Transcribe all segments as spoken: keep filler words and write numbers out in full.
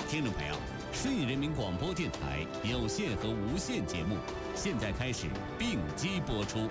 听众朋友，顺义人民广播电台有线和无线节目现在开始并机播出。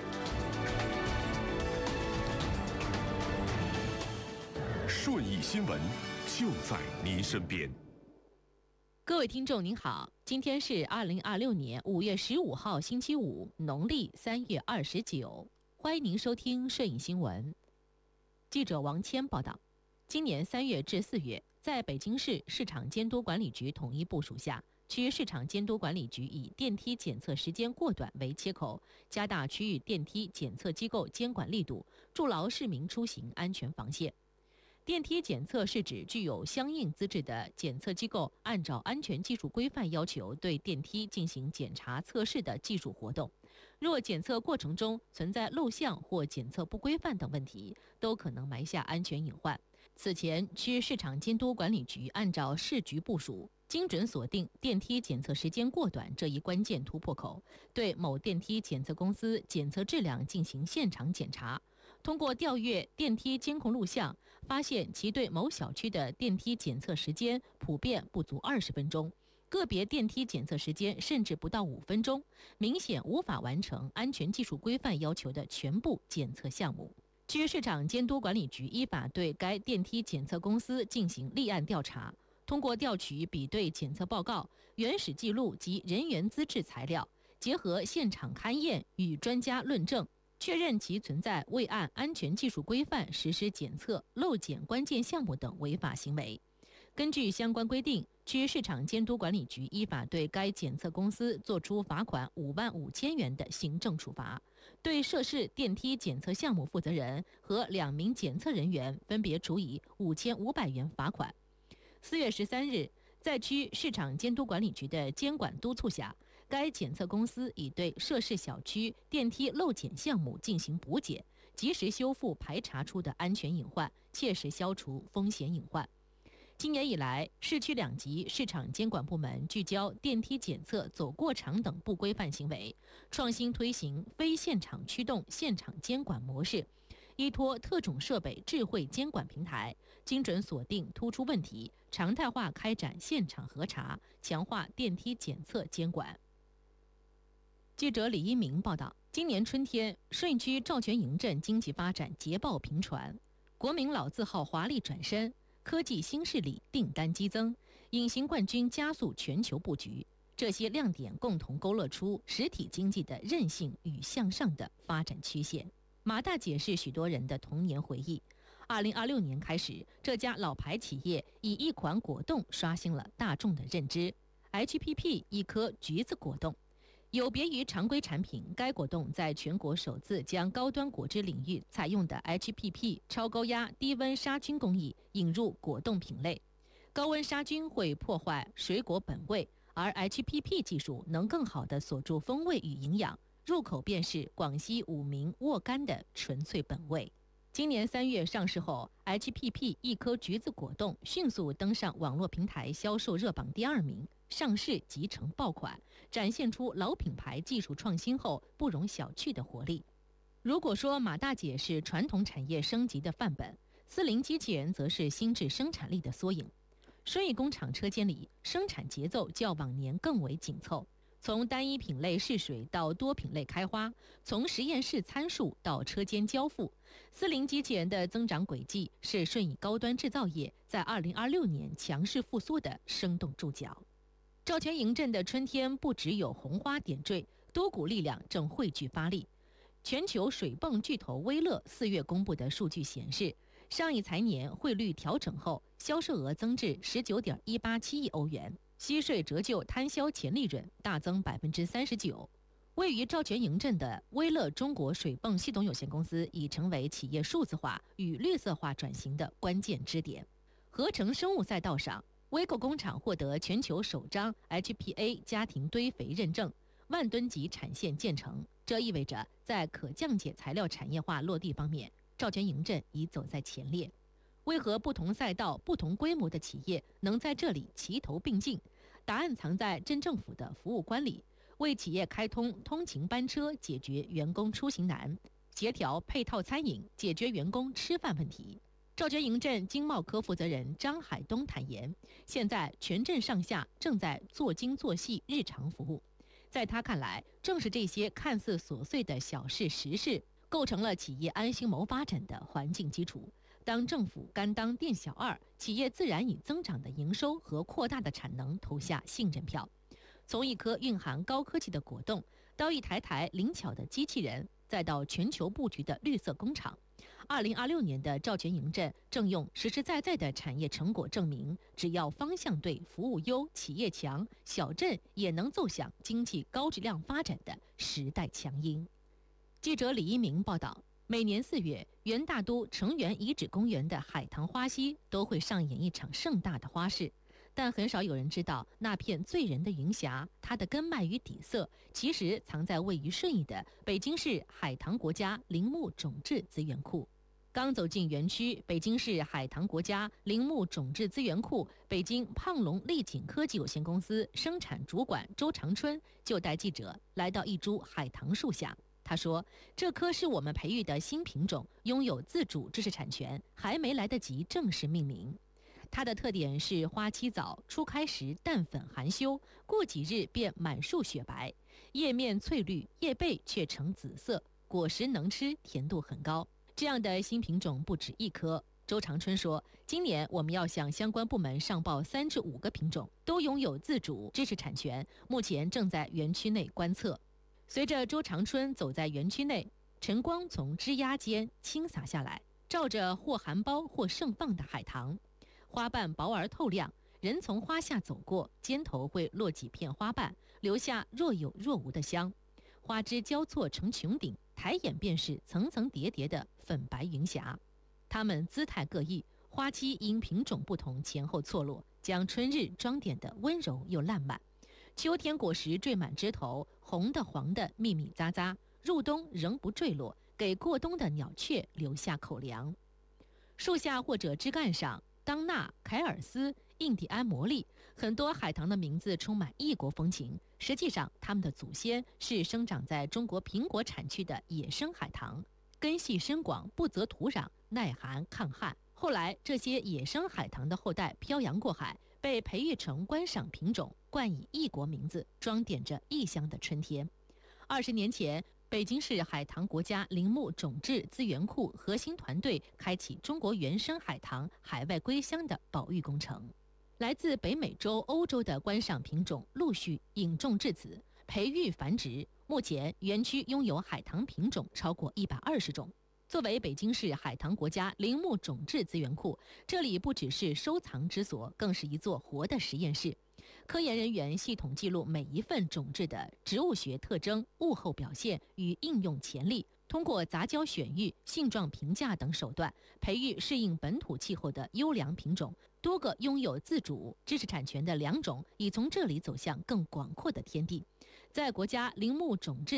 顺义新闻就在您身边。 各位听众您好，今天是二零二六年五月十五号星期五，农历三月二十九，欢迎您收听顺义新闻。记者王谦报道，今年三月至四月，在北京市市场监督管理局统一部署下，区市场监督管理局以电梯检测时间过短为切口，加大区域电梯检测机构监管力度，筑牢市民出行安全防线。电梯检测是指具有相应资质的检测机构按照安全技术规范要求对电梯进行检查测试的技术活动。若检测过程中存在漏项或检测不规范等问题，都可能埋下安全隐患。此前，区市场监督管理局按照市局部署，精准锁定电梯检测时间过短这一关键突破口，对某电梯检测公司检测质量进行现场检查。通过调阅电梯监控录像，发现其对某小区的电梯检测时间普遍不足二十分钟，个别电梯检测时间甚至不到五分钟，明显无法完成安全技术规范要求的全部检测项目。区市场监督管理局依法对该电梯检测公司进行立案调查，通过调取比对检测报告、原始记录及人员资质材料，结合现场勘验与专家论证，确认其存在未按安全技术规范实施检测、漏检关键项目等违法行为。根据相关规定，区市场监督管理局依法对该检测公司作出罚款五万五千元的行政处罚，对涉事电梯检测项目负责人和两名检测人员分别处以五千五百元罚款。四月十三日，在区市场监督管理局的监管督促下，该检测公司已对涉事小区电梯漏检项目进行补检，及时修复排查出的安全隐患，切实消除风险隐患。今年以来，市区两级市场监管部门聚焦电梯检测走过场等不规范行为，创新推行非现场驱动现场监管模式，依托特种设备智慧监管平台，精准锁定突出问题，常态化开展现场核查，强化电梯检测监管。记者李一鸣报道，今年春天，顺义区赵全营镇经济发展捷报频传，国民老字号华丽转身，科技新势力订单激增，隐形冠军加速全球布局，这些亮点共同勾勒出实体经济的韧性与向上的发展曲线。马大姐是许多人的童年回忆。二零二六年开始，这家老牌企业以一款果冻刷新了大众的认知 ，H P P 一颗橘子果冻。有别于常规产品，该果冻在全国首次将高端果汁领域采用的 H P P 超高压低温杀菌工艺引入果冻品类。高温杀菌会破坏水果本味，而 H P P 技术能更好地锁住风味与营养，入口便是广西五名沃柑的纯粹本味。今年三月上市后 ，H P P 一颗橘子果冻迅速登上网络平台销售热榜第二名，上市即成爆款，展现出老品牌技术创新后不容小觑的活力。如果说马大姐是传统产业升级的范本，思凌机器人则是新质生产力的缩影。顺义工厂车间里，生产节奏较往年更为紧凑。从单一品类试水到多品类开花，从实验室参数到车间交付，思凌机器人的增长轨迹是顺义高端制造业在二零二六年强势复苏的生动注脚。赵全营镇的春天不只有红花点缀，多股力量正汇聚发力。全球水泵巨头威乐四月公布的数据显示，上一财年汇率调整后，销售额增至十九点一八七亿欧元。息税折旧摊销前利润大增百分之三十九。位于赵全营镇的威乐中国水泵系统有限公司已成为企业数字化与绿色化转型的关键支点。合成生物赛道上，微购工厂获得全球首张 H P A 家庭堆肥认证，万吨级产线建成。这意味着在可降解材料产业化落地方面，赵全营镇已走在前列。为何不同赛道、不同规模的企业能在这里齐头并进？答案藏在镇政府的服务观里，为企业开通通勤班车，解决员工出行难；协调配套餐饮，解决员工吃饭问题。 赵全营镇经贸科负责人张海东坦言，现在全镇上下正在做精做细日常服务。在他看来，正是这些看似琐碎的小事实事，构成了企业安心谋发展的环境基础。当政府甘当店小二，企业自然以增长的营收和扩大的产能投下信任票。从一颗蕴含高科技的果冻，到一台台灵巧的机器人，再到全球布局的绿色工厂，二零二六年的赵全营镇正用实实在在的产业成果证明，只要方向对、服务优、企业强，小镇也能奏响经济高质量发展的时代强音。记者李一鸣报道，每年四月，元大都成员遗址公园的海棠花溪都会上演一场盛大的花市。但很少有人知道，那片醉人的云霞，它的根脉与底色，其实藏在位于顺义的北京市海棠国家林木种质资源库。刚走进园区，北京市海棠国家林木种质资源库北京胖龙丽景科技有限公司生产主管周长春就带记者来到一株海棠树下。他说，这棵是我们培育的新品种，拥有自主知识产权，还没来得及正式命名。它的特点是花期早，初开时淡粉含羞，过几日便满树雪白，叶面翠绿，叶背却呈紫色，果实能吃，甜度很高。这样的新品种不止一棵。周长春说，今年我们要向相关部门上报三至五个品种，都拥有自主知识产权，目前正在园区内观测。随着周长春走在园区内，晨光从枝桠间倾洒下来，照着或含苞或盛放的海棠。花瓣薄而透亮，人从花下走过，肩头会落几片花瓣，留下若有若无的香。花枝交错成穹顶，抬眼便是层层叠叠的粉白云霞。它们姿态各异，花期因品种不同前后错落，将春日装点得温柔又烂漫。秋天果实缀满枝头，红的黄的密密匝匝，入冬仍不坠落，给过冬的鸟雀留下口粮。树下或者枝干上，当纳、凯尔斯、印第安魔力，很多海棠的名字充满异国风情。实际上，它们的祖先是生长在中国苹果产区的野生海棠，根系深广，不择土壤，耐寒抗旱。后来，这些野生海棠的后代漂洋过海，被培育成观赏品种，冠以异国名字，装点着异乡的春天。二十年前，北京市海棠国家林木种质资源库核心团队开启中国原生海棠海外归乡的保育工程。来自北美洲、欧洲的观赏品种陆续引种至此，培育繁殖。目前，园区拥有海棠品种超过一百二十种。作为北京市海棠国家林木种质资源库，这里不只是收藏之所，更是一座活的实验室。科研人员系统记录每一份种质的植物学特征、物候表现与应用潜力，通过杂交选育、性状评价等手段，培育适应本土气候的优良品种。多个拥有自主知识产权的良种，已从这里走向更广阔的天地。在国家林木种质